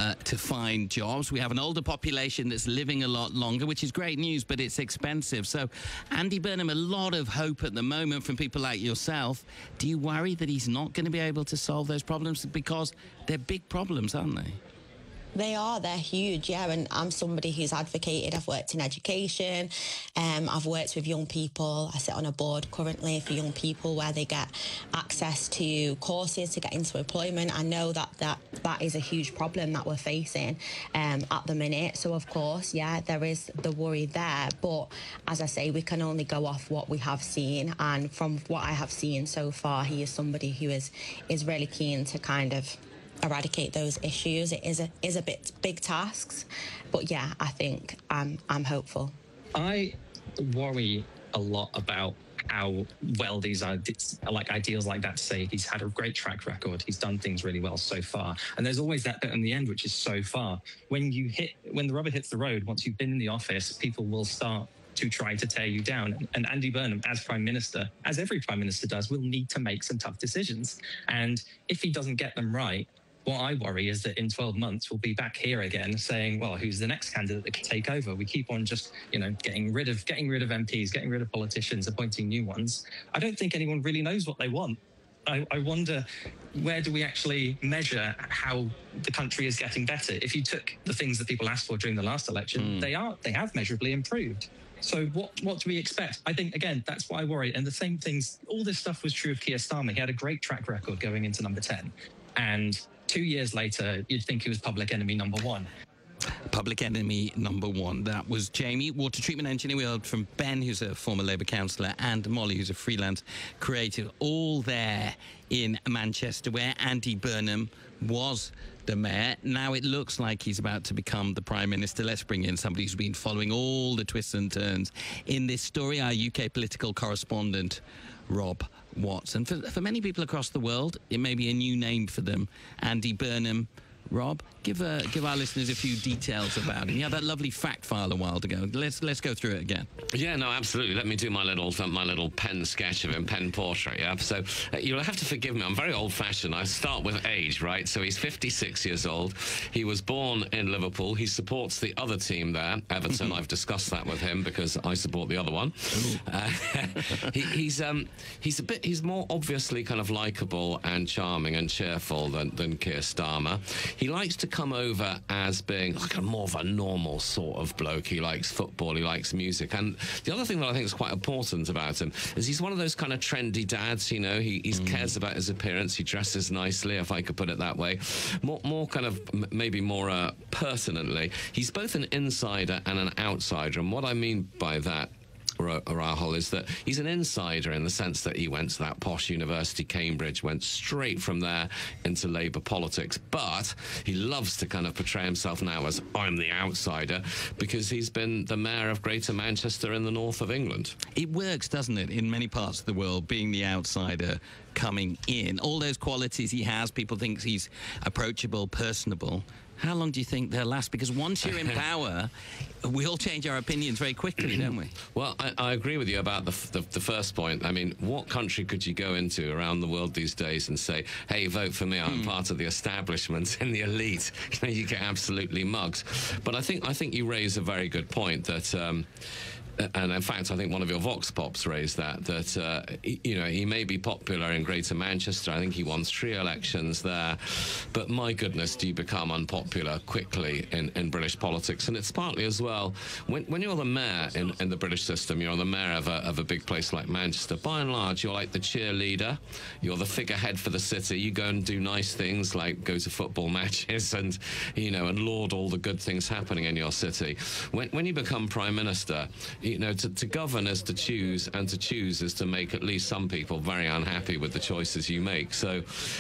to find jobs. We have an older population that's living a lot longer, which is great news, but it's expensive. So, Andy Burnham, a lot of hope at the moment from people like yourself. Do you worry that he's not going to be able to solve those problems? Because they're big problems, aren't they? They are, they're huge, yeah, and I'm somebody who's advocated. I've worked in education, I've worked with young people. I sit on a board currently for young people where they get access to courses to get into employment. I know that is a huge problem that we're facing at the minute. So, of course, yeah, there is the worry there. But as I say, we can only go off what we have seen. And from what I have seen so far, he is somebody who is really keen to kind of eradicate those issues. It is a bit big tasks, but yeah, I think I'm hopeful. I worry a lot about how well these ideals like that say he's had a great track record, he's done things really well so far, and there's always that bit in the end which is so far. When the rubber hits the road, once you've been in the office, people will start to try to tear you down. And Andy Burnham, as Prime Minister, as every Prime Minister does, will need to make some tough decisions. And if he doesn't get them right, what I worry is that in 12 months, we'll be back here again saying, well, who's the next candidate that can take over? We keep on just, getting rid of MPs, getting rid of politicians, appointing new ones. I don't think anyone really knows what they want. I wonder, where do we actually measure how the country is getting better? If you took the things that people asked for during the last election, they have measurably improved. So what do we expect? I think, again, that's why I worry. And the same things, all this stuff was true of Keir Starmer. He had a great track record going into number 10. And 2 years later, you'd think he was public enemy number 1. Public enemy number 1. That was Jamie, water treatment engineer. We heard from Ben, who's a former Labour councillor, and Molly, who's a freelance creative, all there in Manchester, where Andy Burnham was the mayor. Now it looks like he's about to become the Prime Minister. Let's bring in somebody who's been following all the twists and turns in this story, our UK political correspondent, Rob Watts. And for many people across the world, it may be a new name for them, Andy Burnham. Rob, give our listeners a few details about him. He had that lovely fact file a while ago. Let's go through it again. Yeah, no, absolutely. Let me do my little pen sketch of him, pen portrait. Yeah. So you'll have to forgive me. I'm very old-fashioned. I start with age, right? So he's 56 years old. He was born in Liverpool. He supports the other team there, Everton. I've discussed that with him because I support the other one. He's more obviously kind of likable and charming and cheerful than Keir Starmer. He likes to come over as being like more of a normal sort of bloke. He likes football, he likes music. And the other thing that I think is quite important about him is he's one of those kind of trendy dads, he cares about his appearance, he dresses nicely, if I could put it that way. More kind of, maybe more pertinently, he's both an insider and an outsider. And what I mean by that, Rahul, is that he's an insider in the sense that he went to that posh university, Cambridge, went straight from there into Labour politics, but he loves to kind of portray himself now as I'm the outsider because he's been the mayor of Greater Manchester in the north of England. It works, doesn't it, in many parts of the world, being the outsider coming in. All those qualities he has, people think he's approachable, personable. How long do you think they'll last? Because once you're in power, we all change our opinions very quickly, don't we? Well, I agree with you about the first point. I mean, what country could you go into around the world these days and say, hey, vote for me, I'm part of the establishment and the elite? You get absolutely mugged. But I think you raise a very good point that... and in fact, I think one of your Vox Pops raised that he may be popular in Greater Manchester. I think he won 3 elections there. But my goodness, do you become unpopular quickly in British politics? And it's partly as well, when you're the mayor in the British system, you're the mayor of a big place like Manchester, by and large, you're like the cheerleader. You're the figurehead for the city. You go and do nice things like go to football matches and laud all the good things happening in your city. When you become Prime Minister, to govern is to choose, and to choose is to make at least some people very unhappy with the choices you make. So,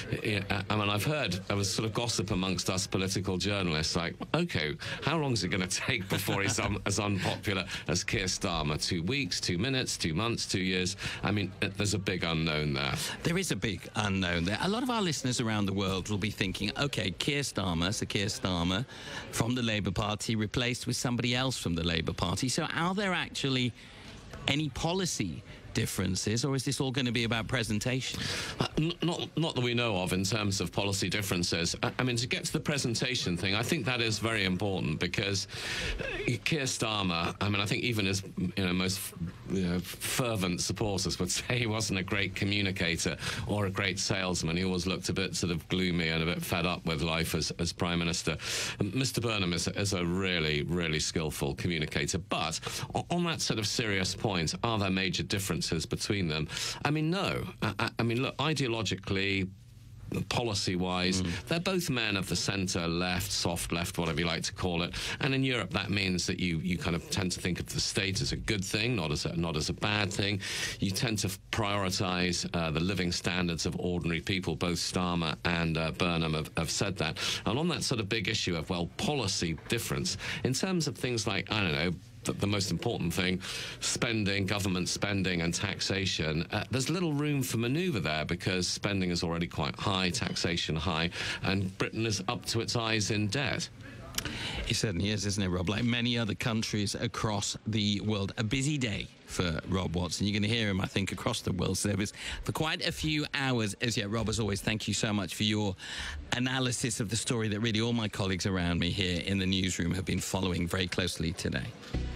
I mean, I was sort of gossip amongst us political journalists, like, okay, how long is it going to take before he's as unpopular as Keir Starmer? 2 weeks, 2 minutes, 2 months, 2 years? I mean, there's a big unknown there. There is a big unknown there. A lot of our listeners around the world will be thinking, okay, Keir Starmer from the Labour Party replaced with somebody else from the Labour Party. So are there actually any policy differences, or is this all going to be about presentation? Not that we know of in terms of policy differences. I mean, to get to the presentation thing, I think that is very important because Keir Starmer, I mean, I think even his most fervent supporters would say he wasn't a great communicator or a great salesman. He always looked a bit sort of gloomy and a bit fed up with life as Prime Minister. Mr. Burnham is a really, really skillful communicator. But on that sort of serious point, are there major differences between them? I mean, no. I mean, look, ideologically, policy-wise, they're both men of the centre, left, soft left, whatever you like to call it. And in Europe, that means that you kind of tend to think of the state as a good thing, not as a bad thing. You tend to prioritise the living standards of ordinary people. Both Starmer and Burnham have said that. And on that sort of big issue of, well, policy difference, in terms of things like, I don't know, the most important thing, spending, government spending and taxation, there's little room for manoeuvre there because spending is already quite high, taxation high, and Britain is up to its eyes in debt. It certainly is, isn't it, Rob? Like many other countries across the world. A busy day for Rob Watson. You're going to hear him, I think, across the world service for quite a few hours as yet. Rob, as always, thank you so much for your analysis of the story that really all my colleagues around me here in the newsroom have been following very closely today.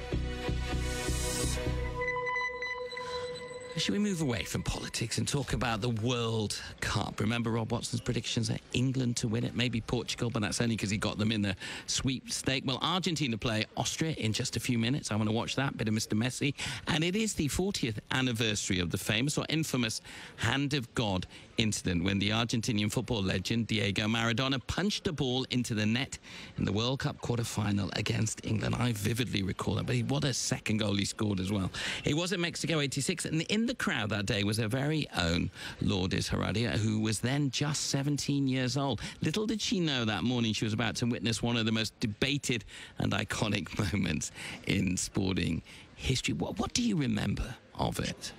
Should we move away from politics and talk about the World Cup? Remember Rob Watson's predictions are England to win it, maybe Portugal, but that's only because he got them in the sweepstake. Well, Argentina play Austria in just a few minutes. I want to watch that bit of Mr. Messi. And it is the 40th anniversary of the famous or infamous Hand of God incident when the Argentinian football legend Diego Maradona punched a ball into the net in the World Cup quarter-final against England. I vividly recall that, but what a second goal he scored as well. It was at Mexico 86, and in the crowd that day was our very own Lourdes Heredia, who was then just 17 years old. Little did she know that morning she was about to witness one of the most debated and iconic moments in sporting history. What do you remember of it?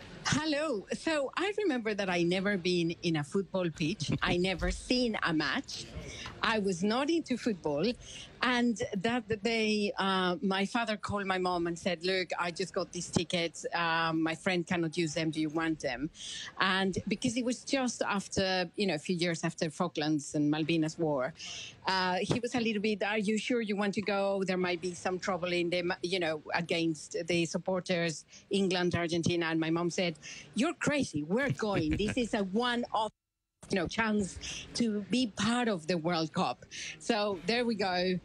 Hello. So I remember that I never been in a football pitch. I never seen a match. I was not into football. And that day, my father called my mom and said, look, I just got these tickets. My friend cannot use them. Do you want them? And because it was just after, a few years after Falklands and Malvinas War, he was a little bit, are you sure you want to go? There might be some trouble in them, against the supporters, England, Argentina. And my mom said, you're crazy. We're going. This is a one-off chance to be part of the World Cup. So there we go.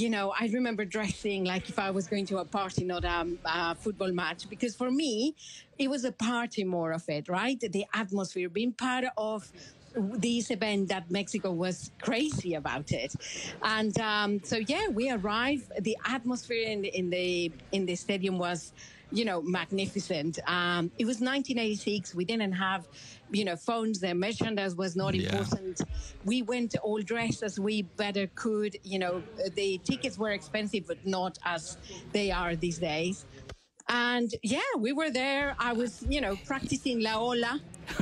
I remember dressing like if I was going to a party, not a football match, because for me, it was a party more of it, right? The atmosphere, being part of this event that Mexico was crazy about it. And so, yeah, we arrived. The atmosphere in the stadium was, magnificent. It was 1986. We didn't have, phones. The merchandise was not important. We went all dressed as we better could. The tickets were expensive, but not as they are these days. And yeah, we were there. I was, practicing La Ola.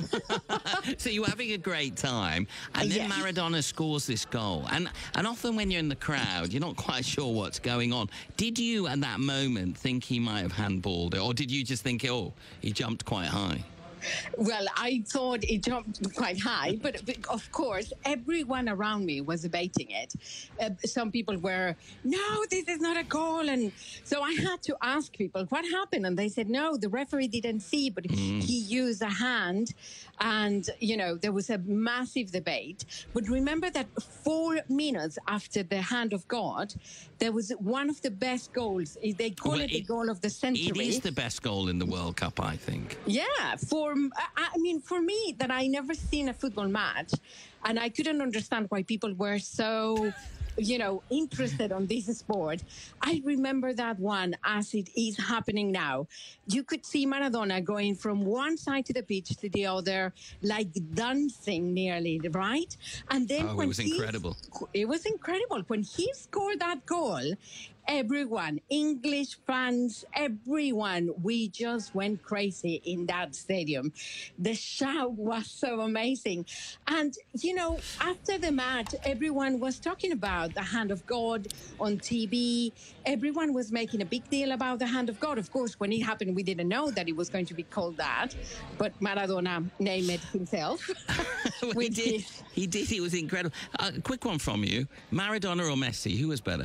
So you were having a great time, and then Maradona scores this goal. And often when you're in the crowd, you're not quite sure what's going on. Did you, at that moment, think he might have handballed it, or did you just think, oh, he jumped quite high? Well, I thought it jumped quite high, but of course, everyone around me was debating it. Some people were, no, this is not a goal. And so I had to ask people, what happened? And they said, no, the referee didn't see, but he used a hand. And, there was a massive debate. But remember that 4 minutes after the Hand of God, there was one of the best goals. They call it the goal of the century. It is the best goal in the World Cup, I think. Yeah, for me, that I never seen a football match, and I couldn't understand why people were so, interested on this sport. I remember that one as it is happening now. You could see Maradona going from one side to the pitch to the other, like dancing nearly, right? And then it was incredible. It was incredible. When he scored that goal, everyone, English fans, everyone, we just went crazy in that stadium. The shout was so amazing. And, you know, after the match, everyone was talking about the hand of God on TV. Everyone was making a big deal about the hand of God. Of course, when it happened, we didn't know that it was going to be called that, but Maradona named it himself. He did. He did. It was incredible. Quick one from you. Maradona or Messi? Who was better?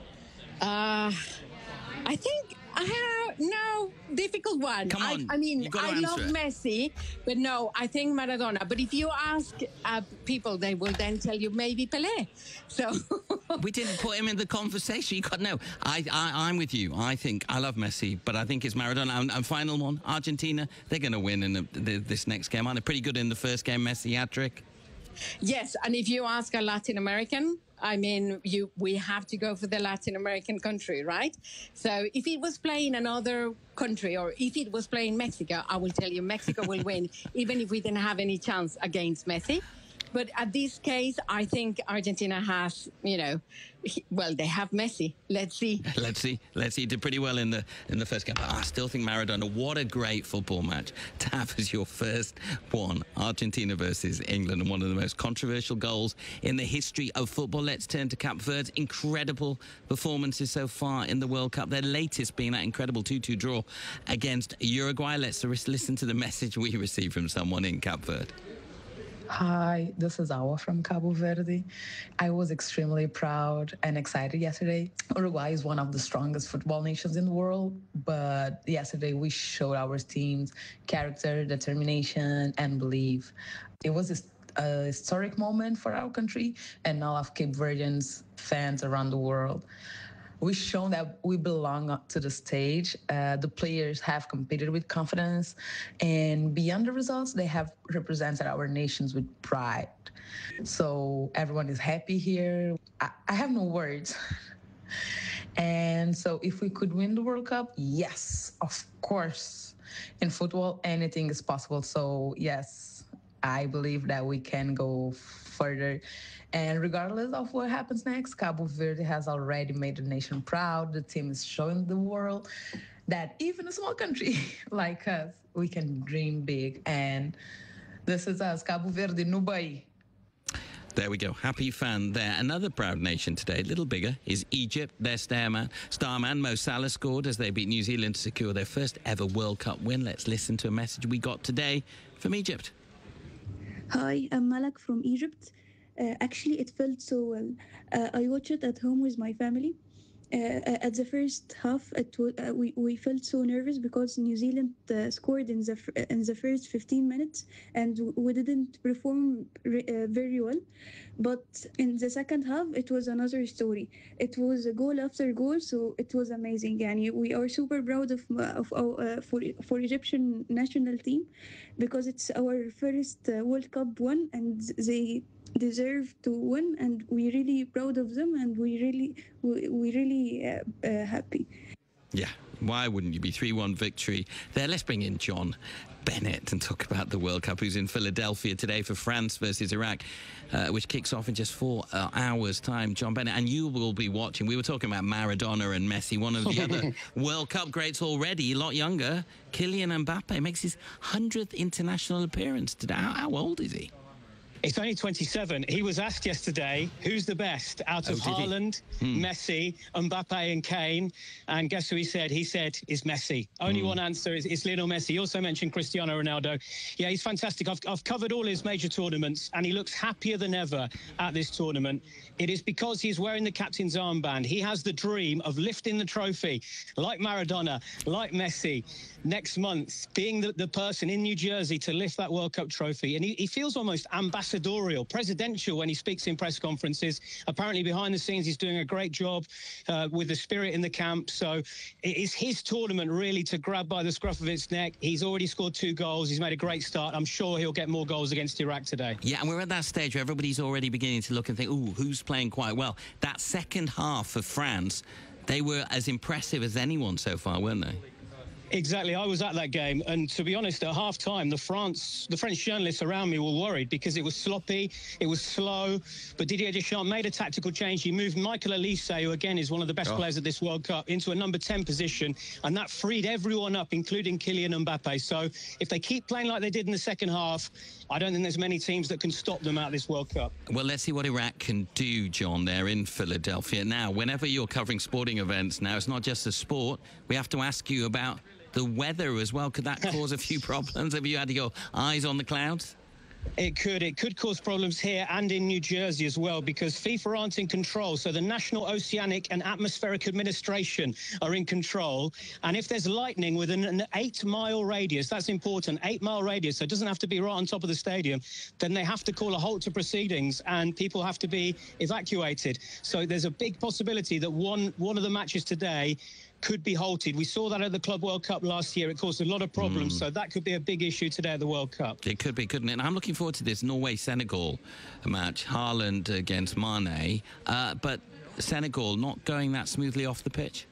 I think no, difficult one. Come on, I mean, I love it. Messi, but no, I think Maradona. But if you ask people, they will then tell you maybe Pelé. So we didn't put him in the conversation. You got no. I'm with you. I think I love Messi, but I think it's Maradona. And final one, Argentina. They're going to win in this next game. Aren't they pretty good in the first game? Messi hat-trick. Yes, and if you ask a Latin American, I mean, we have to go for the Latin American country, right? So if it was playing another country, or if it was playing Mexico, I will tell you Mexico will win, even if we didn't have any chance against Messi. But at this case, I think Argentina has, you know, well, they have Messi. Let's see. Let's see. He did pretty well in the first game. But I still think Maradona, what a great football match to have as your first one. Argentina versus England, and one of the most controversial goals in the history of football. Let's turn to Cape Verde. Incredible performances so far in the World Cup. Their latest being that incredible 2-2 draw against Uruguay. Let's listen to the message we received from someone in Cape Verde. Hi, this is Awa from Cabo Verde. I was extremely proud and excited yesterday. Uruguay is one of the strongest football nations in the world, but yesterday we showed our team's character, determination, and belief. It was a historic moment for our country and all of Cape Verdeans fans around the world. We've shown that we belong to the stage. The players have competed with confidence, and beyond the results, they have represented our nations with pride. So everyone is happy here. I have no words. And so if we could win the World Cup, yes, of course. In football, anything is possible. So yes, I believe that we can go further. And regardless of what happens next, Cabo Verde has already made the nation proud. The team is showing the world that even a small country like us, we can dream big. And this is us, Cabo Verde, Nubai. There we go. Happy fan there. Another proud nation today, a little bigger, is Egypt. Their starman Mo Salah scored as they beat New Zealand to secure their first ever World Cup win. Let's listen to a message we got today from Egypt. Hi, I'm Malak from Egypt. Actually, it felt so well. I watched it at home with my family. At the first half, we felt so nervous because New Zealand scored in the first 15 minutes, and we didn't perform very well. But in the second half, it was another story. It was a goal after goal, so it was amazing. And we are super proud for Egyptian national team, because it's our first World Cup win, and they deserve to win, and we're really proud of them, and we really happy. Yeah, why wouldn't you be? 3-1 victory there. Let's bring in John Bennett and talk about the World Cup, who's in Philadelphia today for France versus Iraq, which kicks off in just 4 hours' time. John Bennett, and you will be watching. We were talking about Maradona and Messi, one of the other World Cup greats already, a lot younger. Kylian Mbappe makes his 100th international appearance today. How old is he? It's only 27. He was asked yesterday, who's the best out of Haaland, Messi, Mbappe and Kane? And guess who he said? He said, it's Messi. Only one answer is Lionel Messi. He also mentioned Cristiano Ronaldo. Yeah, he's fantastic. I've covered all his major tournaments, and he looks happier than ever at this tournament. It is because he's wearing the captain's armband. He has the dream of lifting the trophy, like Maradona, like Messi, next month, being the person in New Jersey to lift that World Cup trophy. And he feels almost ambassadorial, presidential when he speaks in press conferences. Apparently behind the scenes, he's doing a great job with the spirit in the camp. So it is his tournament really to grab by the scruff of its neck. He's already scored 2 goals. He's made a great start. I'm sure he'll get more goals against Iraq today. Yeah, and we're at that stage where everybody's already beginning to look and think, ooh, who's playing quite well? That second half of France, they were as impressive as anyone so far, weren't they? Exactly. I was at that game, and to be honest, at half-time, the French journalists around me were worried because it was sloppy, it was slow, but Didier Deschamps made a tactical change. He moved Michael Olise, who again is one of the best players at this World Cup, into a number 10 position, and that freed everyone up, including Kylian Mbappe. So if they keep playing like they did in the second half, I don't think there's many teams that can stop them out of this World Cup. Well, let's see what Iraq can do, John, there in Philadelphia. Now, whenever you're covering sporting events now, it's not just the sport. We have to ask you about the weather as well. Could that cause a few problems? Have you had your eyes on the clouds? It could cause problems here and in New Jersey as well, because FIFA aren't in control. So the National Oceanic and Atmospheric Administration are in control. And if there's lightning within an 8-mile radius, that's important, 8-mile radius, so it doesn't have to be right on top of the stadium, then they have to call a halt to proceedings and people have to be evacuated. So there's a big possibility that one of the matches today could be halted. We saw that at the Club World Cup last year. It caused a lot of problems, so that could be a big issue today at the World Cup. It could be, couldn't it? And I'm looking forward to this Norway-Senegal match, Haaland against Mane, but Senegal not going that smoothly off the pitch?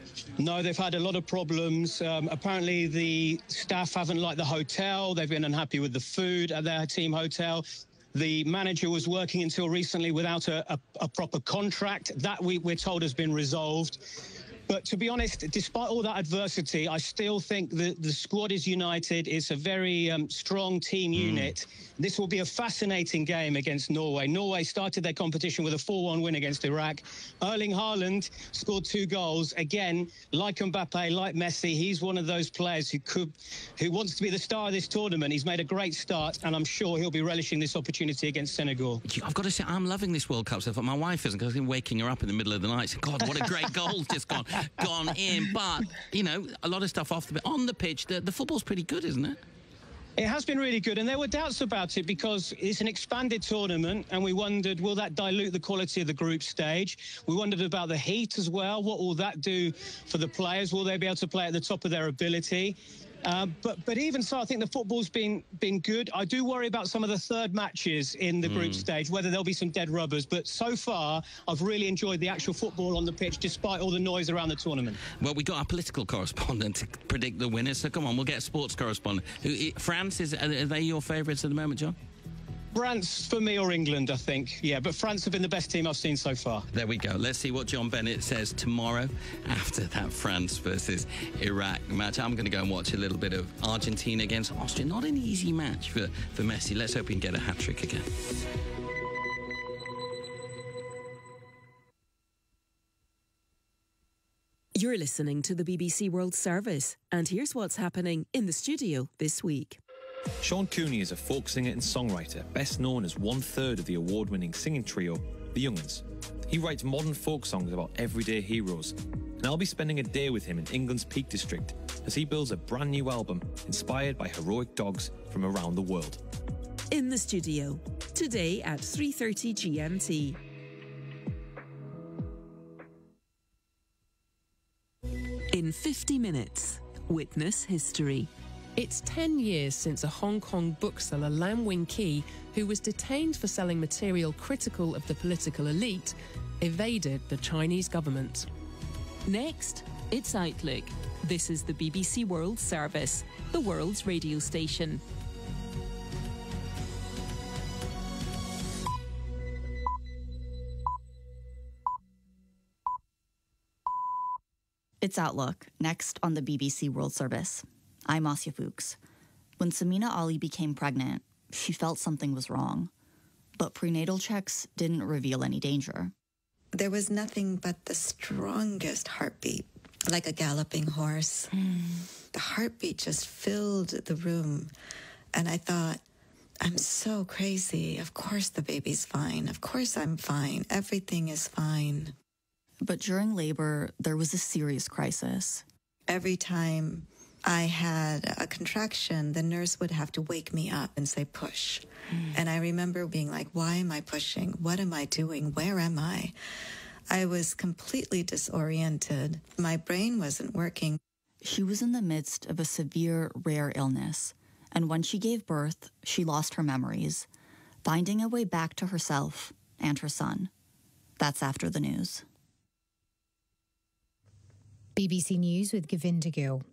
No, they've had a lot of problems. Apparently, the staff haven't liked the hotel. They've been unhappy with the food at their team hotel. The manager was working until recently without a proper contract. That, we're told, has been resolved. But to be honest, despite all that adversity, I still think that the squad is united. It's a very strong team unit. This will be a fascinating game against Norway. Norway started their competition with a 4-1 win against Iraq. Erling Haaland scored 2 goals. Again, like Mbappe, like Messi, he's one of those players who wants to be the star of this tournament. He's made a great start, and I'm sure he'll be relishing this opportunity against Senegal. I've got to say, I'm loving this World Cup stuff. My wife isn't, because I've been waking her up in the middle of the night saying, God, what a great goal just gone in. But, you know, a lot of stuff on the pitch. The football's pretty good, isn't it? It has been really good, and there were doubts about it because it's an expanded tournament, and we wondered, will that dilute the quality of the group stage? We wondered about the heat as well. What will that do for the players? Will they be able to play at the top of their ability? But even so, I think the football's been good. I do worry about some of the third matches in the group stage, whether there'll be some dead rubbers. But so far, I've really enjoyed the actual football on the pitch, despite all the noise around the tournament. Well, we got our political correspondent to predict the winners. So come on, we'll get a sports correspondent. France, are they your favourites at the moment, John? France for me, or England, I think. Yeah, but France have been the best team I've seen so far. There we go. Let's see what John Bennett says tomorrow after that France versus Iraq match. I'm going to go and watch a little bit of Argentina against Austria. Not an easy match for Messi. Let's hope he can get a hat-trick again. You're listening to the BBC World Service, and here's what's happening in the studio this week. Sean Cooney is a folk singer and songwriter, best known as one-third of the award-winning singing trio, The Young'uns. He writes modern folk songs about everyday heroes, and I'll be spending a day with him in England's Peak District as he builds a brand new album inspired by heroic dogs from around the world. In the studio, today at 3:30 GMT. In 50 minutes, witness history. It's 10 years since a Hong Kong bookseller, Lam Wing Ki, who was detained for selling material critical of the political elite, evaded the Chinese government. Next, it's Outlook. This is the BBC World Service, the world's radio station. It's Outlook, next on the BBC World Service. I'm Asya Fuchs. When Samina Ali became pregnant, she felt something was wrong. But prenatal checks didn't reveal any danger. There was nothing but the strongest heartbeat, like a galloping horse. The heartbeat just filled the room. And I thought, I'm so crazy. Of course the baby's fine. Of course I'm fine. Everything is fine. But during labor, there was a serious crisis. Every time I had a contraction, the nurse would have to wake me up and say, push. And I remember being like, why am I pushing? What am I doing? Where am I? I was completely disoriented. My brain wasn't working. She was in the midst of a severe, rare illness. And when she gave birth, she lost her memories, finding a way back to herself and her son. That's after the news. BBC News with Govinda Gill.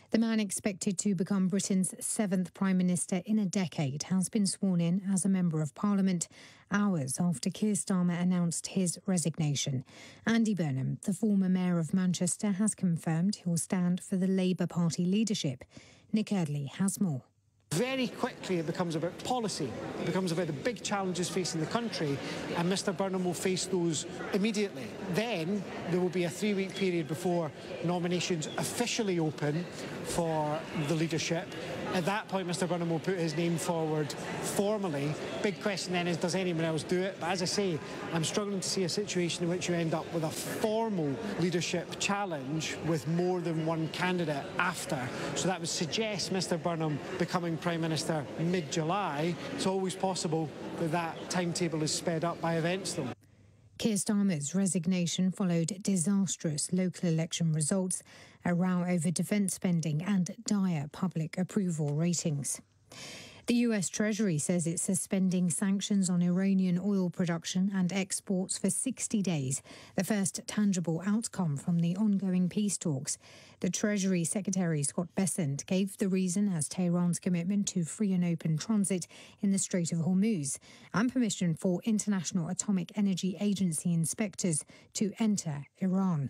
The man expected to become Britain's 7th Prime Minister in a decade has been sworn in as a Member of Parliament hours after Keir Starmer announced his resignation. Andy Burnham, the former Mayor of Manchester, has confirmed he'll stand for the Labour Party leadership. Nick Eardley has more. Very quickly it becomes about policy, it becomes about the big challenges facing the country, and Mr Burnham will face those immediately. Then there will be a 3-week period before nominations officially open for the leadership. At that point, Mr Burnham will put his name forward formally. Big question then is, does anyone else do it? But as I say, I'm struggling to see a situation in which you end up with a formal leadership challenge with more than one candidate after. So that would suggest Mr Burnham becoming Prime Minister mid-July. It's always possible that that timetable is sped up by events, though. Keir Starmer's resignation followed disastrous local election results, a row over defence spending and dire public approval ratings. The US Treasury says it's suspending sanctions on Iranian oil production and exports for 60 days, the first tangible outcome from the ongoing peace talks. The Treasury Secretary Scott Bessent gave the reason as Tehran's commitment to free and open transit in the Strait of Hormuz and permission for International Atomic Energy Agency inspectors to enter Iran.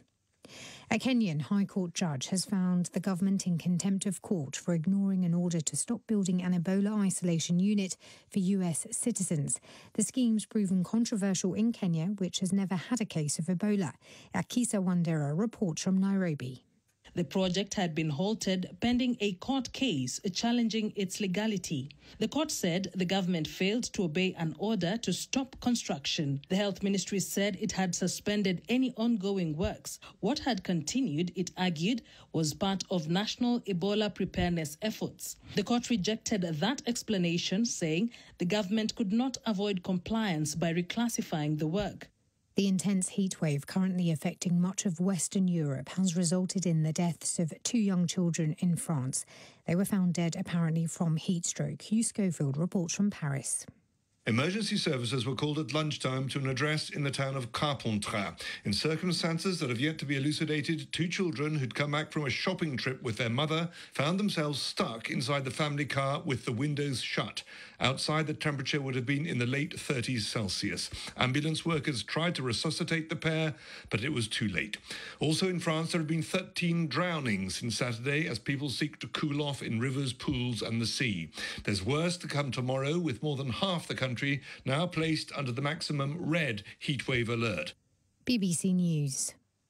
A Kenyan High Court judge has found the government in contempt of court for ignoring an order to stop building an Ebola isolation unit for US citizens. The scheme's proven controversial in Kenya, which has never had a case of Ebola. Akisa Wandera reports from Nairobi. The project had been halted pending a court case challenging its legality. The court said the government failed to obey an order to stop construction. The health ministry said it had suspended any ongoing works. What had continued, it argued, was part of national Ebola preparedness efforts. The court rejected that explanation, saying the government could not avoid compliance by reclassifying the work. The intense heatwave currently affecting much of Western Europe has resulted in the deaths of 2 young children in France. They were found dead apparently from heat stroke. Hugh Schofield reports from Paris. Emergency services were called at lunchtime to an address in the town of Carpentras. In circumstances that have yet to be elucidated, 2 children who'd come back from a shopping trip with their mother found themselves stuck inside the family car with the windows shut. Outside, the temperature would have been in the late 30s Celsius. Ambulance workers tried to resuscitate the pair, but it was too late. Also in France, there have been 13 drownings since Saturday as people seek to cool off in rivers, pools and the sea. There's worse to come tomorrow, with more than half the country now placed under the maximum red heatwave alert. BBC News.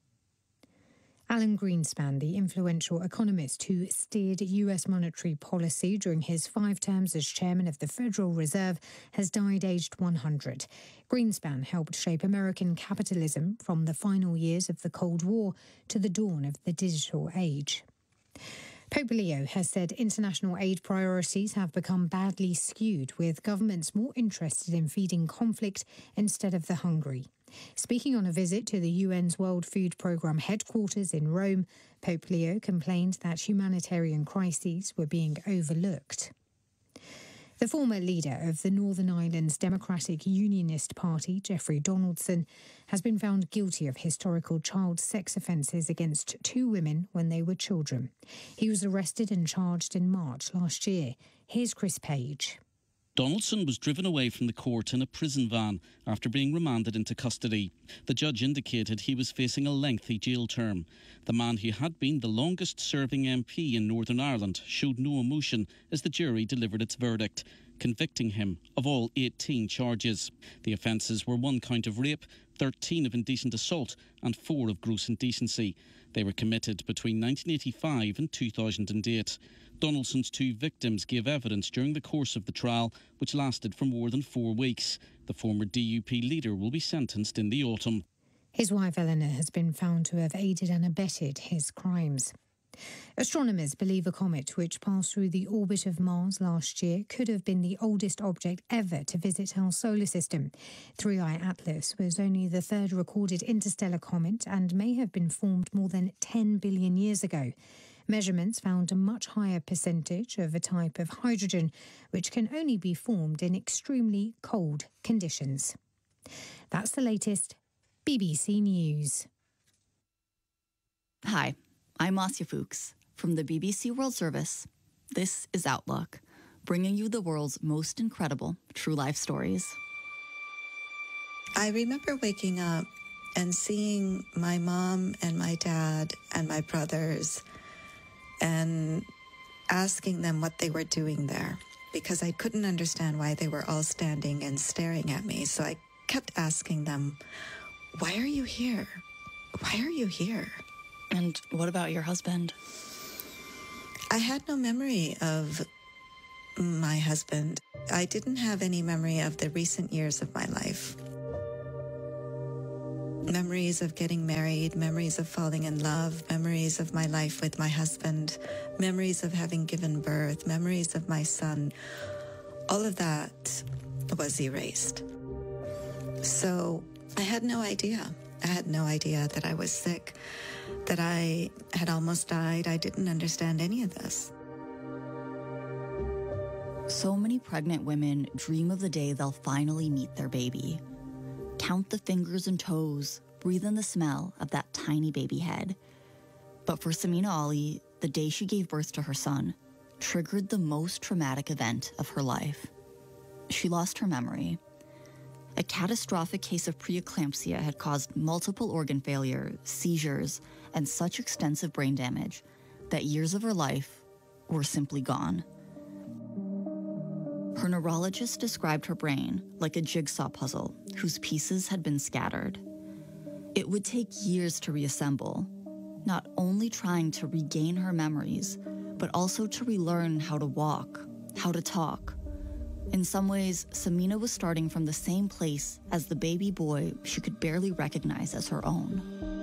Alan Greenspan, the influential economist who steered US monetary policy during his 5 terms as chairman of the Federal Reserve, has died aged 100. Greenspan helped shape American capitalism from the final years of the Cold War to the dawn of the digital age. Pope Leo has said international aid priorities have become badly skewed, with governments more interested in feeding conflict instead of the hungry. Speaking on a visit to the UN's World Food Programme headquarters in Rome, Pope Leo complained that humanitarian crises were being overlooked. The former leader of the Northern Ireland's Democratic Unionist Party, Jeffrey Donaldson, has been found guilty of historical child sex offences against 2 women when they were children. He was arrested and charged in March last year. Here's Chris Page. Donaldson was driven away from the court in a prison van after being remanded into custody. The judge indicated he was facing a lengthy jail term. The man who had been the longest-serving MP in Northern Ireland showed no emotion as the jury delivered its verdict, convicting him of all 18 charges. The offences were 1 count of rape, 13 of indecent assault and 4 of gross indecency. They were committed between 1985 and 2008. Donaldson's 2 victims gave evidence during the course of the trial, which lasted for more than 4 weeks. The former DUP leader will be sentenced in the autumn. His wife Eleanor has been found to have aided and abetted his crimes. Astronomers believe a comet which passed through the orbit of Mars last year could have been the oldest object ever to visit our solar system. 3i Atlas was only the 3rd recorded interstellar comet and may have been formed more than 10 billion years ago. Measurements found a much higher percentage of a type of hydrogen which can only be formed in extremely cold conditions. That's the latest. BBC News. Hi, I'm Asya Fuchs. From the BBC World Service, this is Outlook, bringing you the world's most incredible true life stories. I remember waking up and seeing my mom and my dad and my brothers and asking them what they were doing there, because I couldn't understand why they were all standing and staring at me. So I kept asking them, why are you here? Why are you here? And what about your husband? I had no memory of my husband. I didn't have any memory of the recent years of my life. Memories of getting married, memories of falling in love, memories of my life with my husband, memories of having given birth, memories of my son. All of that was erased. So I had no idea. I had no idea that I was sick, that I had almost died. I didn't understand any of this. So many pregnant women dream of the day they'll finally meet their baby. Count the fingers and toes, breathe in the smell of that tiny baby head. But for Samina Ali, the day she gave birth to her son triggered the most traumatic event of her life. She lost her memory. A catastrophic case of preeclampsia had caused multiple organ failure, seizures, and such extensive brain damage that years of her life were simply gone. Her neurologist described her brain like a jigsaw puzzle whose pieces had been scattered. It would take years to reassemble, not only trying to regain her memories, but also to relearn how to walk, how to talk. In some ways, Samina was starting from the same place as the baby boy she could barely recognize as her own.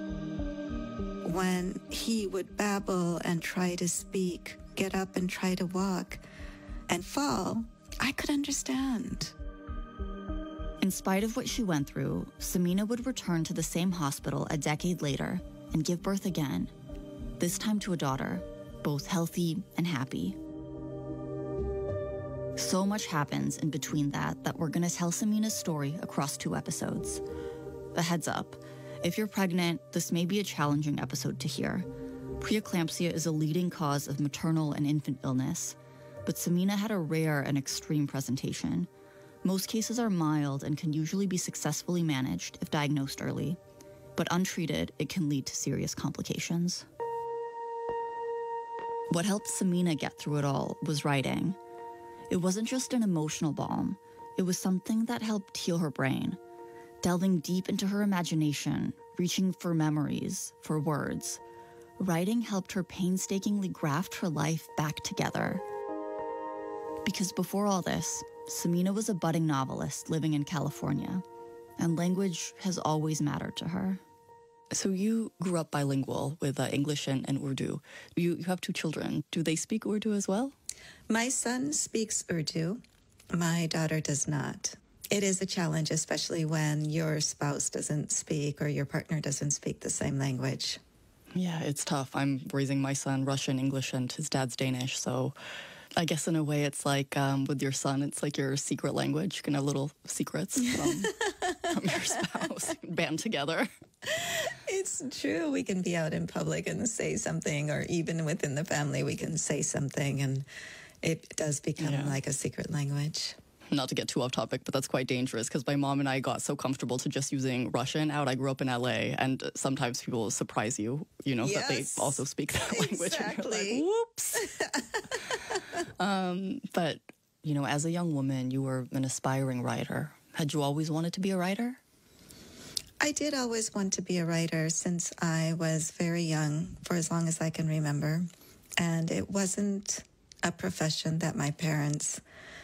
When he would babble and try to speak, get up and try to walk, and fall, I could understand. In spite of what she went through, Samina would return to the same hospital a decade later and give birth again, this time to a daughter, both healthy and happy. So much happens in between that we're going to tell Samina's story across 2 episodes. A heads up, if you're pregnant, this may be a challenging episode to hear. Preeclampsia is a leading cause of maternal and infant illness, but Samina had a rare and extreme presentation. Most cases are mild and can usually be successfully managed if diagnosed early, but untreated, it can lead to serious complications. What helped Samina get through it all was writing. It wasn't just an emotional balm, it was something that helped heal her brain, delving deep into her imagination, reaching for memories, for words. Writing helped her painstakingly graft her life back together. Because before all this, Samina was a budding novelist living in California, and language has always mattered to her. So you grew up bilingual with English and Urdu. You have 2 children. Do they speak Urdu as well? My son speaks Urdu. My daughter does not. It is a challenge, especially when your spouse doesn't speak or your partner doesn't speak the same language. Yeah, it's tough. I'm raising my son Russian, English, and his dad's Danish, so I guess in a way it's like with your son, it's like your secret language. You can have little secrets from your spouse band together. It's true. We can be out in public and say something, or even within the family, we can say something, and it does become like a secret language. Not to get too off topic, but that's quite dangerous because my mom and I got so comfortable to just using Russian out. I grew up in LA, and sometimes people surprise you, that they also speak that language. Exactly. And you're like, whoops. But, as a young woman, you were an aspiring writer. Had you always wanted to be a writer? I did always want to be a writer since I was very young, for as long as I can remember. And it wasn't a profession that my parents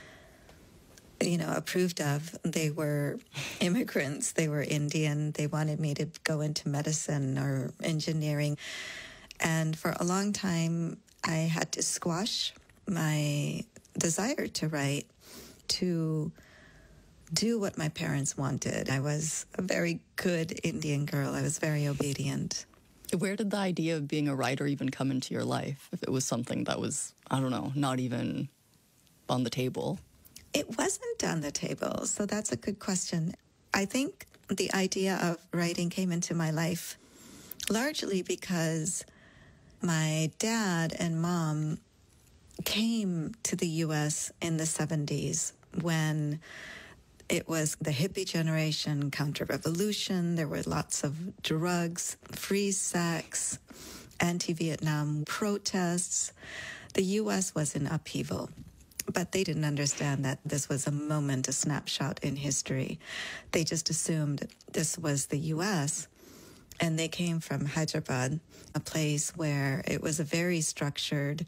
approved of. They were immigrants. They were Indian. They wanted me to go into medicine or engineering. And for a long time, I had to squash my desire to write, to do what my parents wanted. I was a very good Indian girl. I was very obedient. Where did the idea of being a writer even come into your life? If it was something that was, not even on the table? It wasn't on the table, so that's a good question. I think the idea of writing came into my life largely because My dad and mom came to the U.S. in the 70s when it was the hippie generation, counter-revolution. There were lots of drugs, free sex, anti-Vietnam protests. The U.S. was in upheaval, but they didn't understand that this was a moment, a snapshot in history. They just assumed this was the U.S., and they came from Hyderabad, a place where it was a very structured,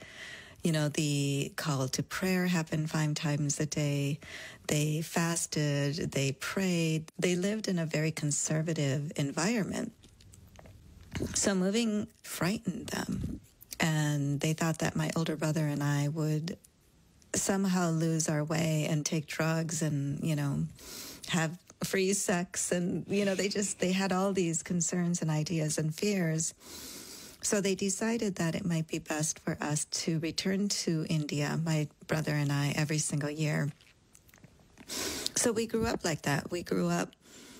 the call to prayer happened 5 times a day. They fasted, they prayed. They lived in a very conservative environment. So moving frightened them. And they thought that my older brother and I would somehow lose our way and take drugs and, have free sex. And, they had all these concerns and ideas and fears. So they decided that it might be best for us to return to India, my brother and I, every single year. So we grew up like that. We grew up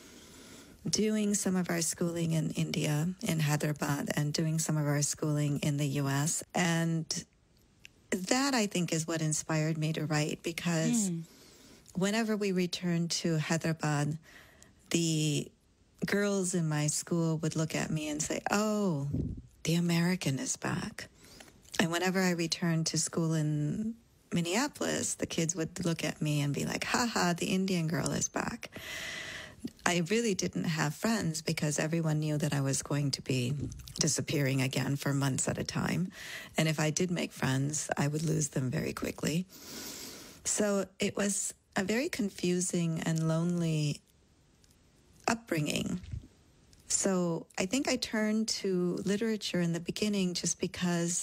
doing some of our schooling in India, in Hyderabad, and doing some of our schooling in the U.S. And that, I think, is what inspired me to write, because whenever we returned to Hyderabad, the girls in my school would look at me and say, "Oh, the American is back." And whenever I returned to school in Minneapolis, the kids would look at me and be like, "Ha, the Indian girl is back." I really didn't have friends because everyone knew that I was going to be disappearing again for months at a time. And if I did make friends, I would lose them very quickly. So it was a very confusing and lonely upbringing. So I think I turned to literature in the beginning just because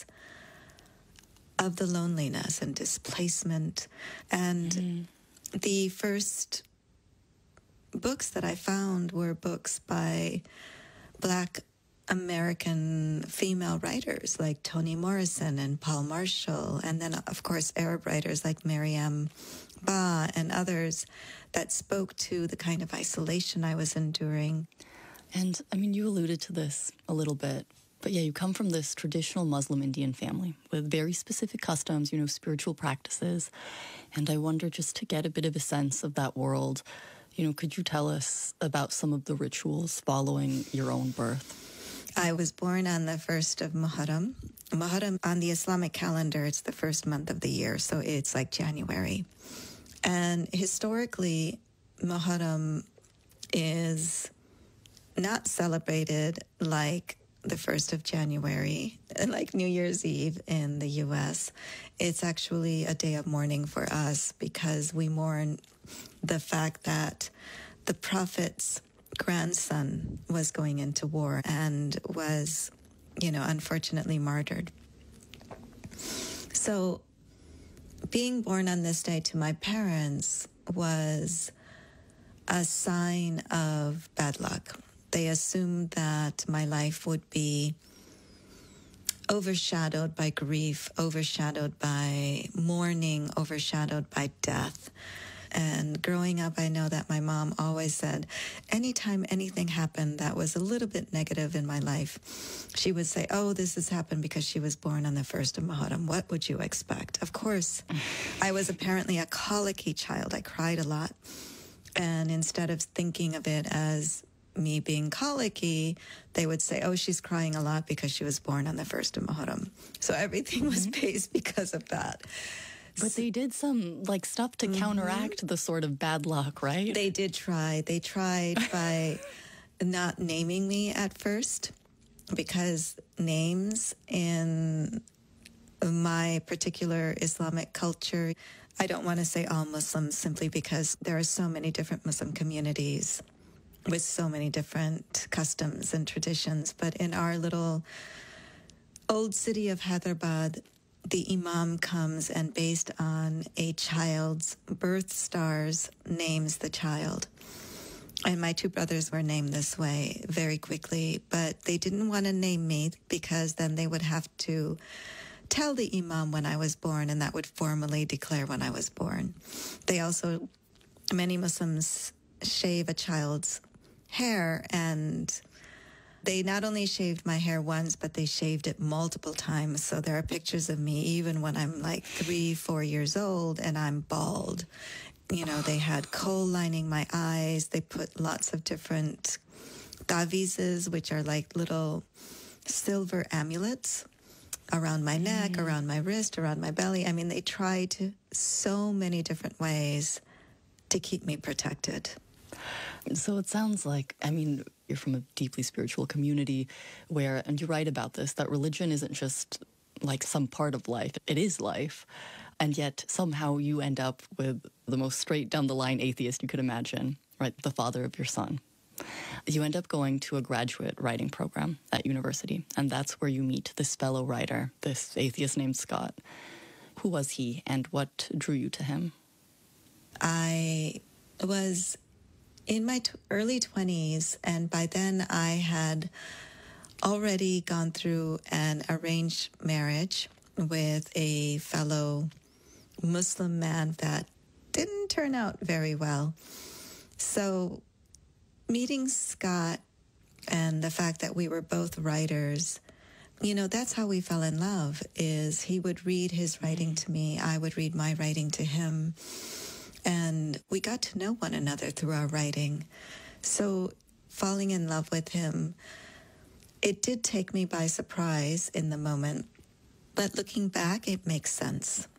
of the loneliness and displacement. And the first books that I found were books by Black American female writers like Toni Morrison and Paul Marshall, and then, of course, Arab writers like Maryam Ba and others that spoke to the kind of isolation I was enduring. And, you alluded to this a little bit, but yeah, you come from this traditional Muslim Indian family with very specific customs, spiritual practices. And I wonder, just to get a bit of a sense of that world, could you tell us about some of the rituals following your own birth? I was born on the 1st of Muharram. Muharram, on the Islamic calendar, it's the first month of the year, so it's like January. And historically, Muharram is not celebrated like the 1st of January, like New Year's Eve in the U.S. It's actually a day of mourning for us because we mourn the fact that the Prophet's grandson was going into war and was, unfortunately martyred. So being born on this day to my parents was a sign of bad luck. They assumed that my life would be overshadowed by grief, overshadowed by mourning, overshadowed by death. And growing up, I know that my mom always said, anytime anything happened that was a little bit negative in my life, she would say, "Oh, this has happened because she was born on the 1st of Muharram. What would you expect?" Of course, I was apparently a colicky child. I cried a lot. And instead of thinking of it as me being colicky, they would say, "Oh, she's crying a lot because she was born on the 1st of Muharram." So everything was based because of that. But they did some stuff to counteract the sort of bad luck, right? They did try. They tried by not naming me at first, because names in my particular Islamic culture, I don't want to say all Muslims simply because there are so many different Muslim communities with so many different customs and traditions. But in our little old city of Hyderabad, the imam comes and based on a child's birth stars names the child. And my 2 brothers were named this way very quickly, but they didn't want to name me because then they would have to tell the imam when I was born, and that would formally declare when I was born. They also, many Muslims shave a child's hair, and They not only shaved my hair once, but they shaved it multiple times. So there are pictures of me even when I'm like 3, 4 years old and I'm bald. You know, they had kohl lining my eyes. They put lots of different tavizes, which are like little silver amulets around my neck, around my wrist, around my belly. I mean, they tried so many different ways to keep me protected. So it sounds like, I mean, you're from a deeply spiritual community where, and you write about this, that religion isn't just like some part of life, it is life. And yet somehow you end up with the most straight down the line atheist you could imagine, right? The father of your son. You end up going to a graduate writing program at university, and that's where you meet this fellow writer, this atheist named Scott. Who was he, and what drew you to him? I was in my early 20s, and by then I had already gone through an arranged marriage with a fellow Muslim man that didn't turn out very well. So meeting Scott and the fact that we were both writers, you know, that's how we fell in love, is he would read his writing to me, I would read my writing to him, and we got to know one another through our writing. So falling in love with him, it did take me by surprise in the moment, but looking back, it makes sense.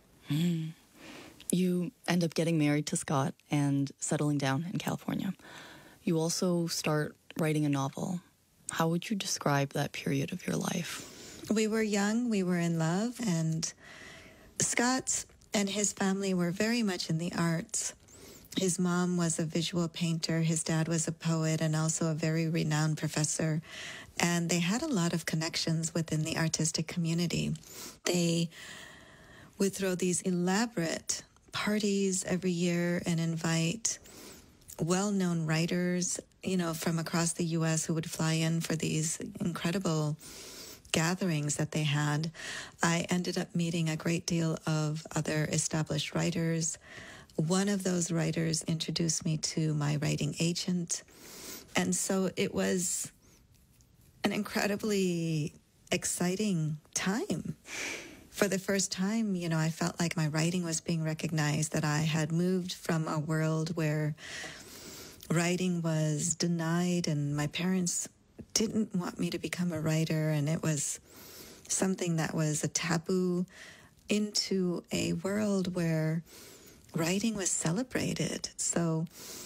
You end up getting married to Scott and settling down in California. You also start writing a novel. How would you describe that period of your life? We were young, we were in love, and Scott and his family were very much in the arts. His mom was a visual painter, his dad was a poet and also a very renowned professor, and they had a lot of connections within the artistic community. They would throw these elaborate parties every year and invite well-known writers, you know, from across the U.S. who would fly in for these incredible gatherings that they had. I ended up meeting a great deal of other established writers. One of those writers introduced me to my writing agent. And so it was an incredibly exciting time. For the first time, you know, I felt like my writing was being recognized, that I had moved from a world where writing was denied and my parents didn't want me to become a writer, and it was something that was a taboo, into a world where writing was celebrated. So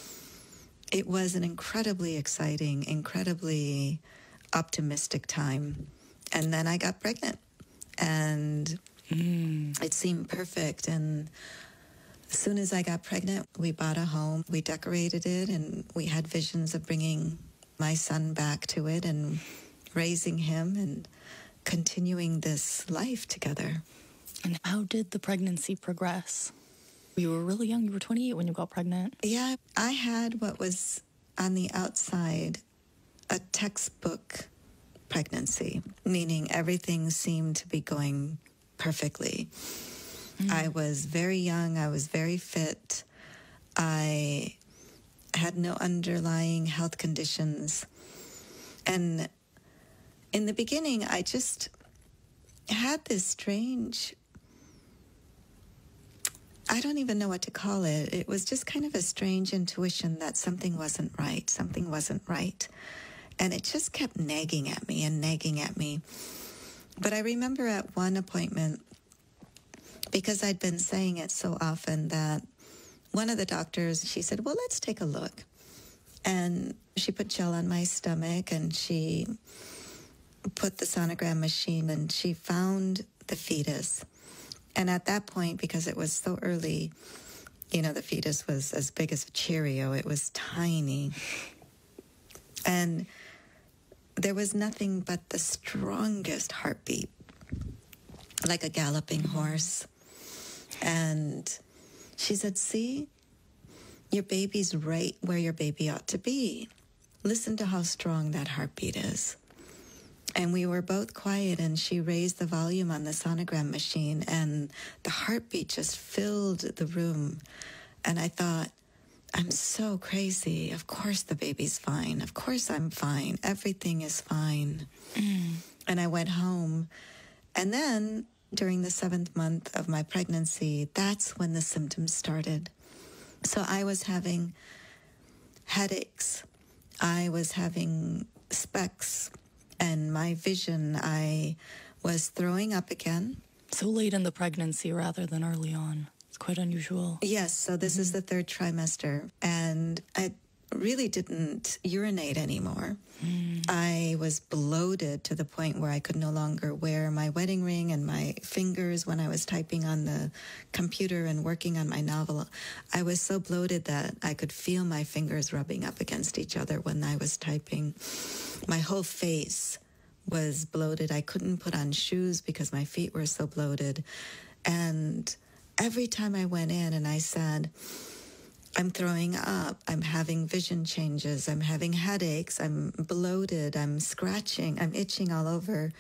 it was an incredibly exciting, incredibly optimistic time. And then I got pregnant, and it seemed perfect. And as soon as I got pregnant, we bought a home, we decorated it, and we had visions of bringing my son back to it and raising him and continuing this life together. And how did the pregnancy progress? You were really young. You were 28 when you got pregnant. Yeah, I had what was on the outside a textbook pregnancy, meaning everything seemed to be going perfectly. I was very young. I was very fit. I had no underlying health conditions. And in the beginning, I just had this strange, I don't even know what to call it. It was just kind of a strange intuition that something wasn't right. Something wasn't right. And it just kept nagging at me and nagging at me. But I remember at one appointment, because I'd been saying it so often, that one of the doctors, she said, well, let's take a look. And she put gel on my stomach and she put the sonogram machine and she found the fetus. And at that point, because it was so early, you know, the fetus was as big as a Cheerio. It was tiny. And there was nothing but the strongest heartbeat, like a galloping horse. And she said, see, your baby's right where your baby ought to be. Listen to how strong that heartbeat is. And we were both quiet, and she raised the volume on the sonogram machine, and the heartbeat just filled the room. And I thought, I'm so crazy. Of course the baby's fine. Of course I'm fine. Everything is fine. And I went home. And then during the 7th month of my pregnancy, that's when the symptoms started. So I was having headaches. I was having specs. And my vision, I was throwing up again. So late in the pregnancy rather than early on. It's quite unusual. Yes, so this is the 3rd trimester, and I really didn't urinate anymore. I was bloated to the point where I could no longer wear my wedding ring and my fingers when I was typing on the computer and working on my novel. I was so bloated that I could feel my fingers rubbing up against each other when I was typing. My whole face was bloated. I couldn't put on shoes because my feet were so bloated. And every time I went in and I said, I'm throwing up, I'm having vision changes, I'm having headaches, I'm bloated, I'm scratching, I'm itching all over,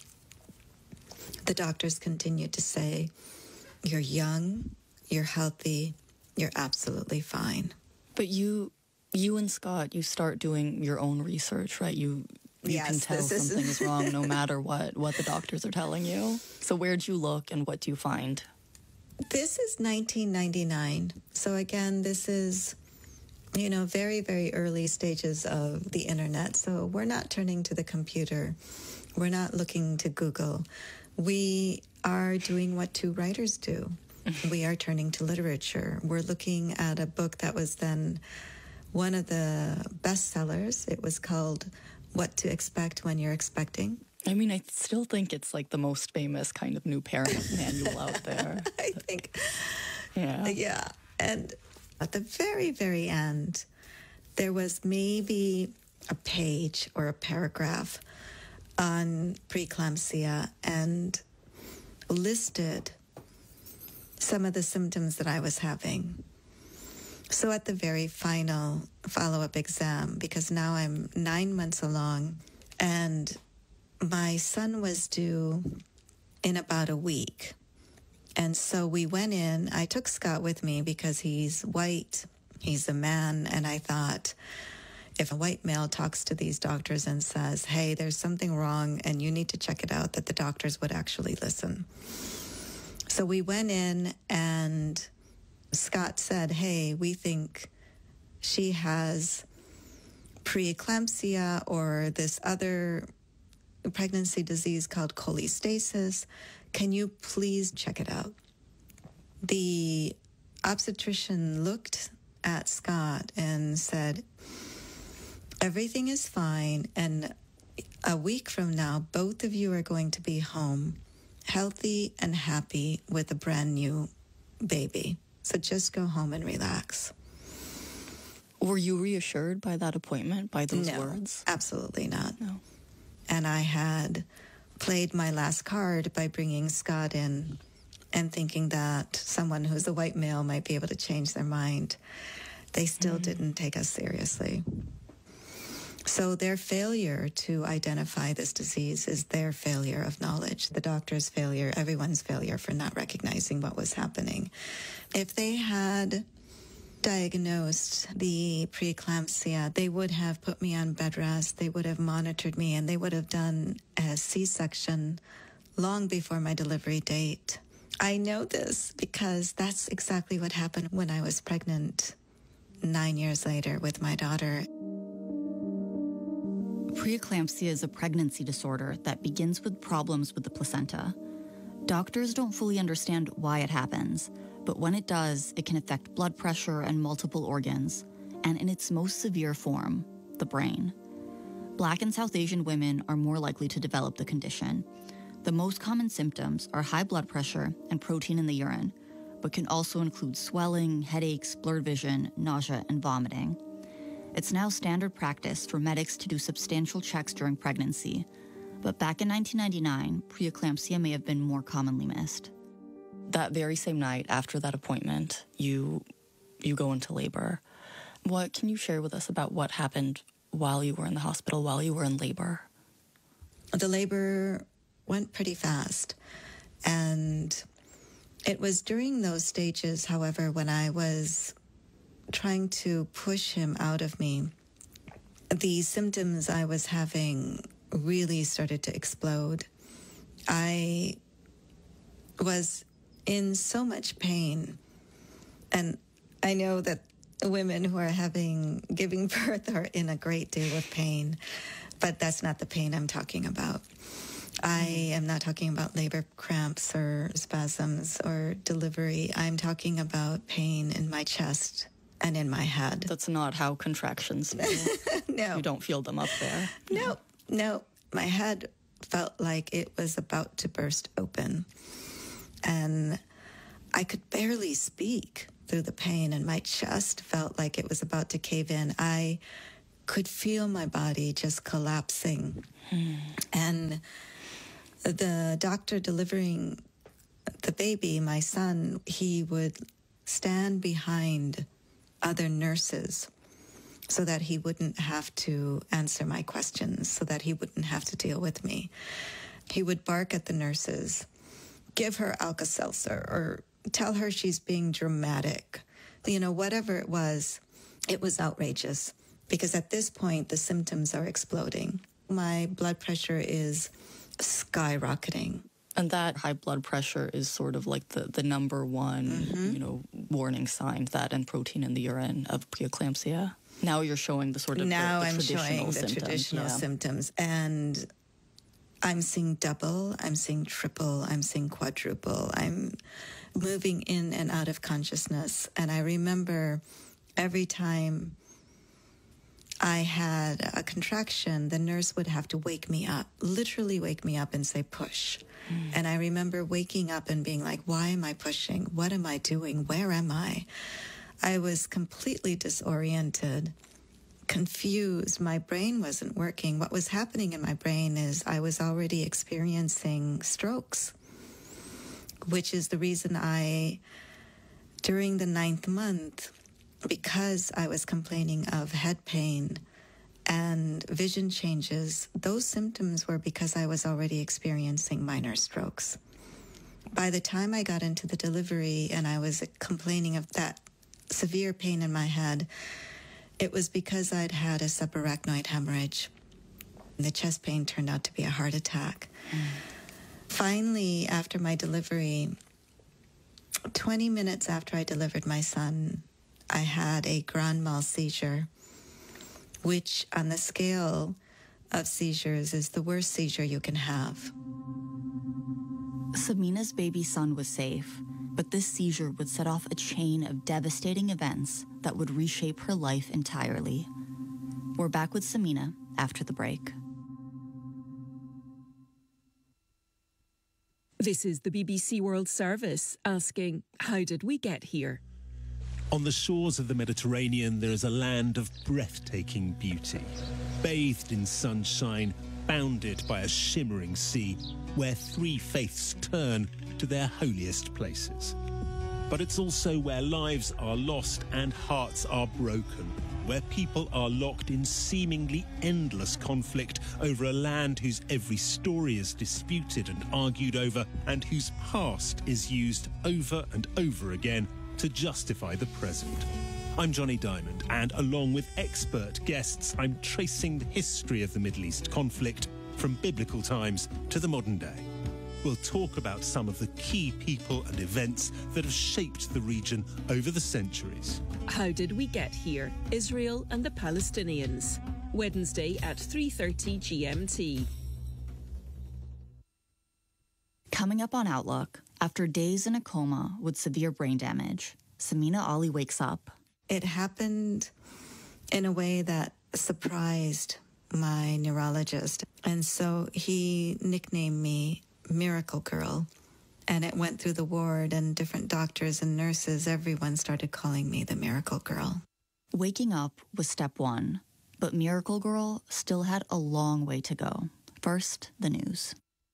the doctors continued to say, you're young, you're healthy, you're absolutely fine. But you and Scott, you start doing your own research, right? You can tell something is wrong no matter what the doctors are telling you. So where'd you look and what do you find? This is 1999. So again, this is, very, very early stages of the internet. So we're not turning to the computer. We're not looking to Google. We are doing what 2 writers do. We are turning to literature. We're looking at a book that was then one of the bestsellers. It was called What to Expect When You're Expecting. I mean, I still think it's like the most famous kind of new parent manual out there. I think. Yeah. Yeah. And at the very, very end, there was maybe a page or a paragraph on preeclampsia and listed some of the symptoms that I was having. So at the very final follow-up exam, because now I'm 9 months along, and my son was due in about a week. And so we went in. I took Scott with me because he's white, he's a man, and I thought, if a white male talks to these doctors and says, hey, there's something wrong and you need to check it out, that the doctors would actually listen. So we went in and Scott said, hey, we think she has preeclampsia or this other pregnancy disease called cholestasis. Can you please check it out? The obstetrician looked at Scott and said, everything is fine, and a week from now, both of you are going to be home, healthy and happy with a brand new baby. So just go home and relax. Were you reassured by that appointment, by those words? Absolutely not. No. And I had played my last card by bringing Scott in and thinking that someone who's a white male might be able to change their mind. They still didn't take us seriously. So their failure to identify this disease is their failure of knowledge, the doctor's failure, everyone's failure for not recognizing what was happening. If they had diagnosed the preeclampsia, they would have put me on bed rest, they would have monitored me, and they would have done a C-section long before my delivery date. I know this because that's exactly what happened when I was pregnant 9 years later with my daughter. Preeclampsia is a pregnancy disorder that begins with problems with the placenta. Doctors don't fully understand why it happens, but when it does, it can affect blood pressure and multiple organs, and in its most severe form, the brain. Black and South Asian women are more likely to develop the condition. The most common symptoms are high blood pressure and protein in the urine, but can also include swelling, headaches, blurred vision, nausea, and vomiting. It's now standard practice for medics to do substantial checks during pregnancy, but back in 1999, preeclampsia may have been more commonly missed. That very same night after that appointment, you go into labor. What can you share with us about what happened while you were in the hospital, while you were in labor? The labor went pretty fast, and it was during those stages, however, when I was trying to push him out of me, the symptoms I was having really started to explode. I was in so much pain. And I know that women who are giving birth are in a great deal of pain, but that's not the pain I'm talking about. I am not talking about labor cramps or spasms or delivery. I'm talking about pain in my chest and in my head. That's not how contractions feel. No. You don't feel them up there. No. My head felt like it was about to burst open. And I could barely speak through the pain, and my chest felt like it was about to cave in. I could feel my body just collapsing. And the doctor delivering the baby, my son, he would stand behind other nurses so that he wouldn't have to answer my questions, so that he wouldn't have to deal with me. He would bark at the nurses, give her Alka-Seltzer, or tell her she's being dramatic. You know, whatever it was outrageous, because at this point, the symptoms are exploding. My blood pressure is skyrocketing. And that high blood pressure is sort of like the number one, warning sign, that and protein in the urine of preeclampsia. Now you're showing the sort of now the I'm traditional showing the symptoms. traditional symptoms, and I'm seeing double, I'm seeing triple, I'm seeing quadruple. I'm moving in and out of consciousness, and I remember every time I had a contraction, the nurse would have to wake me up, literally wake me up and say, push. And I remember waking up and being like, why am I pushing? What am I doing? Where am I? I was completely disoriented, confused. My brain wasn't working. What was happening in my brain is I was already experiencing strokes, which is the reason during the 9th month, because I was complaining of head pain and vision changes, those symptoms were because I was already experiencing minor strokes. By the time I got into the delivery and I was complaining of that severe pain in my head, it was because I'd had a subarachnoid hemorrhage. The chest pain turned out to be a heart attack. Finally, after my delivery, 20 minutes after I delivered my son, I had a grand mal seizure, which on the scale of seizures is the worst seizure you can have. Samina's baby son was safe, but this seizure would set off a chain of devastating events that would reshape her life entirely. We're back with Samina after the break. This is the BBC World Service asking, how did we get here? On the shores of the Mediterranean, there is a land of breathtaking beauty, bathed in sunshine, bounded by a shimmering sea, where 3 faiths turn to their holiest places. But it's also where lives are lost and hearts are broken, where people are locked in seemingly endless conflict over a land whose every story is disputed and argued over, and whose past is used over and over again to justify the present. I'm Johnny Diamond, and along with expert guests, I'm tracing the history of the Middle East conflict from biblical times to the modern day. We'll talk about some of the key people and events that have shaped the region over the centuries. How did we get here? Israel and the Palestinians. Wednesday at 3:30 GMT. Coming up on Outlook, after days in a coma with severe brain damage, Samina Ali wakes up. It happened in a way that surprised my neurologist. And so he nicknamed me Miracle Girl. And it went through the ward, and different doctors and nurses, everyone started calling me the Miracle Girl. Waking up was step one, but Miracle Girl still had a long way to go. First, the news.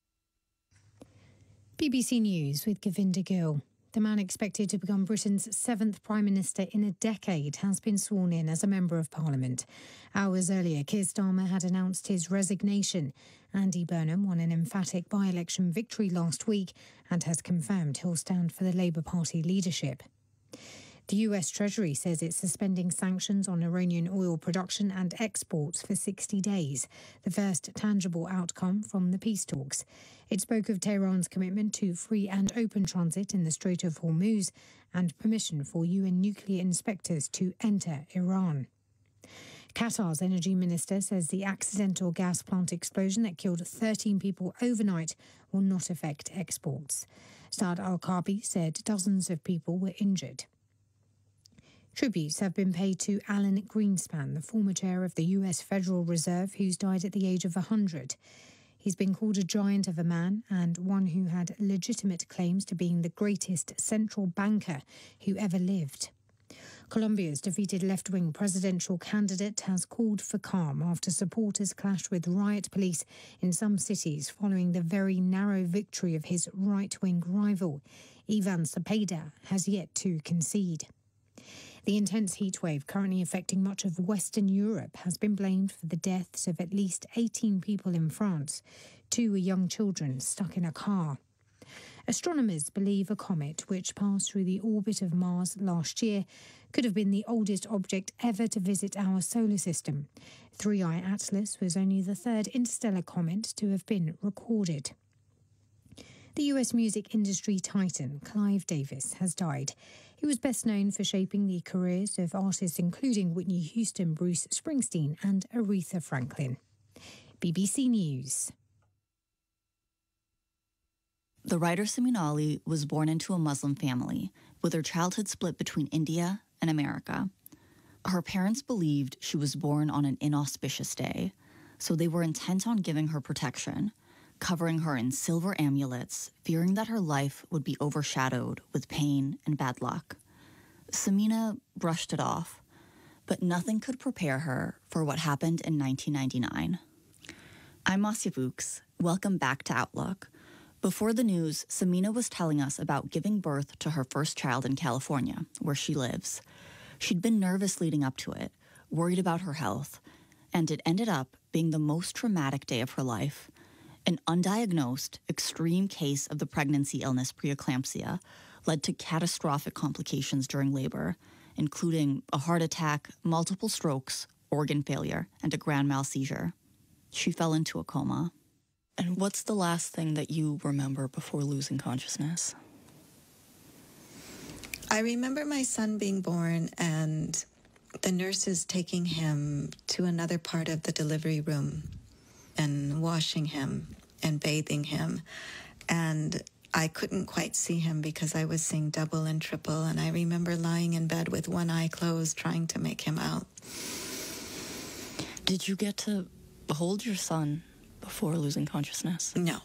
BBC News with Govinda Gill. The man expected to become Britain's 7th Prime Minister in a decade has been sworn in as a Member of Parliament. Hours earlier, Keir Starmer had announced his resignation. Andy Burnham won an emphatic by-election victory last week and has confirmed he'll stand for the Labour Party leadership. The US Treasury says it's suspending sanctions on Iranian oil production and exports for 60 days, the first tangible outcome from the peace talks. It spoke of Tehran's commitment to free and open transit in the Strait of Hormuz and permission for UN nuclear inspectors to enter Iran. Qatar's energy minister says the accidental gas plant explosion that killed 13 people overnight will not affect exports. Saad Al-Kaabi said dozens of people were injured. Tributes have been paid to Alan Greenspan, the former chair of the US Federal Reserve, who's died at the age of 100. He's been called a giant of a man and one who had legitimate claims to being the greatest central banker who ever lived. Colombia's defeated left-wing presidential candidate has called for calm after supporters clashed with riot police in some cities following the very narrow victory of his right-wing rival. Ivan Cepeda has yet to concede. The intense heatwave currently affecting much of Western Europe has been blamed for the deaths of at least 18 people in France. 2 were young children stuck in a car. Astronomers believe a comet, which passed through the orbit of Mars last year, could have been the oldest object ever to visit our solar system. 3i Atlas was only the third interstellar comet to have been recorded. The US music industry titan Clive Davis has died. He was best known for shaping the careers of artists including Whitney Houston, Bruce Springsteen and Aretha Franklin. BBC News. The writer Samina Ali was born into a Muslim family, with her childhood split between India and America. Her parents believed she was born on an inauspicious day, so they were intent on giving her protection, covering her in silver amulets, fearing that her life would be overshadowed with pain and bad luck. Samina brushed it off, but nothing could prepare her for what happened in 1999. I'm Marcia Fuchs. Welcome back to Outlook. Before the news, Samina was telling us about giving birth to her first child in California, where she lives. She'd been nervous leading up to it, worried about her health, and it ended up being the most traumatic day of her life. An undiagnosed, extreme case of the pregnancy illness preeclampsia led to catastrophic complications during labor, including a heart attack, multiple strokes, organ failure, and a grand mal seizure. She fell into a coma. And what's the last thing that you remember before losing consciousness? I remember my son being born and the nurses taking him to another part of the delivery room and washing him and bathing him. And I couldn't quite see him because I was seeing double and triple. And I remember lying in bed with one eye closed, trying to make him out. Did you get to hold your son before losing consciousness? No.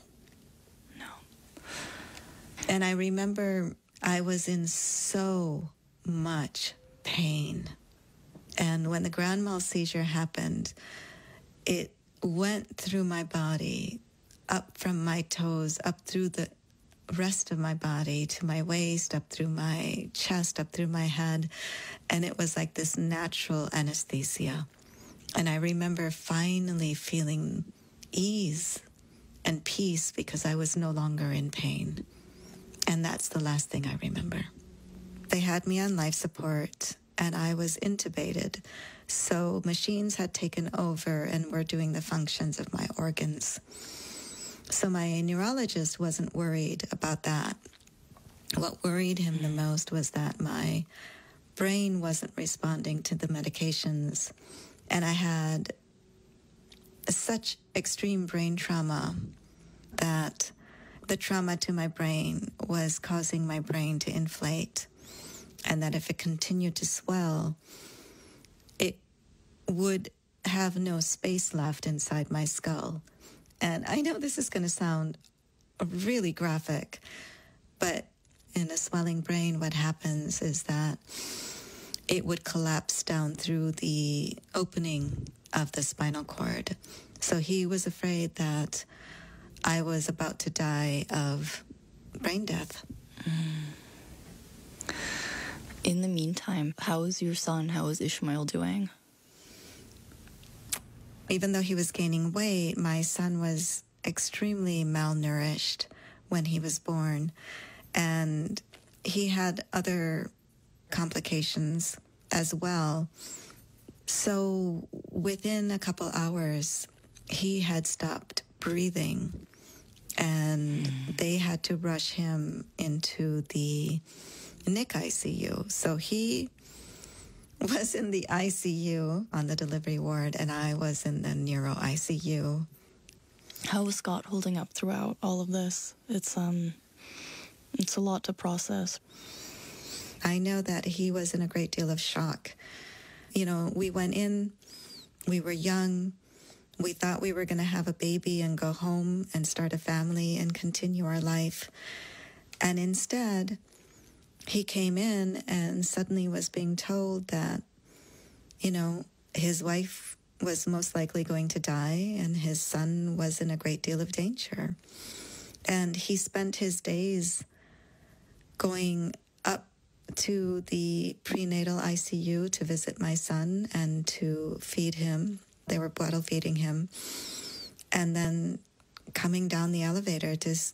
And I remember I was in so much pain. And when the grand mal seizure happened, it went through my body, up from my toes, up through the rest of my body, to my waist, up through my chest, up through my head. And it was like this natural anesthesia. And I remember finally feeling ease and peace because I was no longer in pain. And that's the last thing I remember. They had me on life support and I was intubated. So machines had taken over and were doing the functions of my organs. So my neurologist wasn't worried about that. What worried him the most was that my brain wasn't responding to the medications. And I had such extreme brain trauma that the trauma to my brain was causing my brain to inflate, and that if it continued to swell, it would have no space left inside my skull. And I know this is going to sound really graphic, but in a swelling brain, what happens is that it would collapse down through the opening of the spinal cord. So he was afraid that I was about to die of brain death. In the meantime, how is your son? How is Ishmael doing? Even though he was gaining weight, my son was extremely malnourished when he was born. And he had other complications as well. So within a couple hours, he had stopped breathing, and they had to rush him into the NIC ICU. So he was in the ICU on the delivery ward, and I was in the neuro ICU. How was Scott holding up throughout all of this? It's a lot to process. I know that he was in a great deal of shock. You know, we went in, we were young, we thought we were going to have a baby and go home and start a family and continue our life. And instead, he came in and suddenly was being told that, you know, his wife was most likely going to die and his son was in a great deal of danger. And he spent his days going up to the prenatal ICU to visit my son and to feed him. They were bottle feeding him. And then coming down the elevator to